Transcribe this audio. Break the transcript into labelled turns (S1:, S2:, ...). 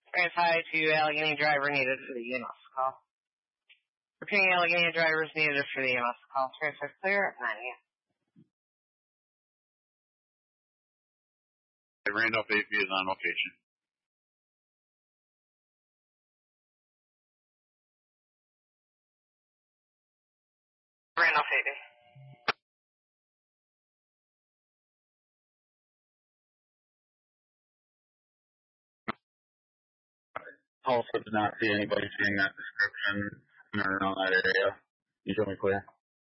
S1: Transfer to Allegheny driver needed for the EMS call. Repeating Allegheny drivers needed for the EMS call. Transfer clear at 9 a.m.
S2: Randolph AP is on location.
S1: Randolph AP.
S3: Also did not see anybody fitting that description in or around that area. You show me clear.